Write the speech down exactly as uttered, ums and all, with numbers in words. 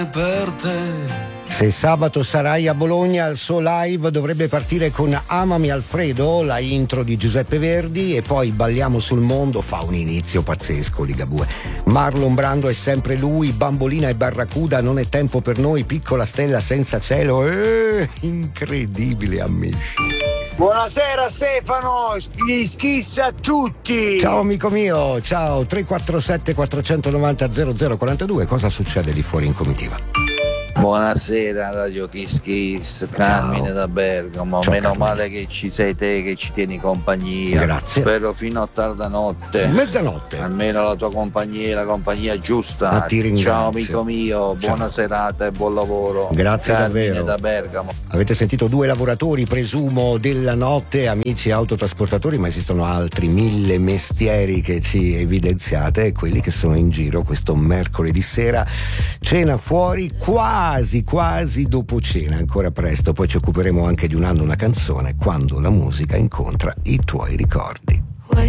per te. Se sabato sarai a Bologna, il suo live dovrebbe partire con Amami Alfredo, la intro di Giuseppe Verdi, e poi Balliamo sul mondo, fa un inizio pazzesco, Ligabue. Marlon Brando è sempre lui, Bambolina e Barracuda, Non è tempo per noi, Piccola stella senza cielo, eh, incredibile, amici. Buonasera Stefano, gli schiss a tutti. Ciao amico mio, ciao. Tre quattro sette quattro nove zero zero zero quattro due, cosa succede di fuori in comitiva? Buonasera Radio Kiss Kiss, Carmine Ciao. da Bergamo. Ciao, Meno Carmine. male che ci sei te che ci tieni compagnia. Grazie. Spero fino a tarda notte. Mezzanotte. Almeno la tua compagnia è la compagnia giusta. Ma ti ringrazio. Ciao amico mio, buona Ciao. serata e buon lavoro. Grazie Carmine davvero. da Bergamo. Avete sentito due lavoratori, presumo, della notte, amici autotrasportatori, ma esistono altri mille mestieri che ci evidenziate, e quelli che sono in giro questo mercoledì sera. Cena fuori, quasi, quasi dopo cena, ancora presto, poi ci occuperemo anche di un anno, una canzone, quando la musica incontra i tuoi ricordi.